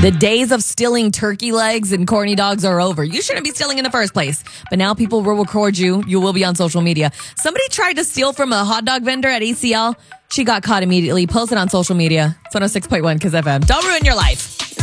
The days of stealing turkey legs and corny dogs are over. You shouldn't be stealing in the first place. But now people will record you. You will be on social media. Somebody tried to steal from a hot dog vendor at ACL. She got caught immediately. Posted on social media. It's 106.1 Kiss FM. Don't ruin your life.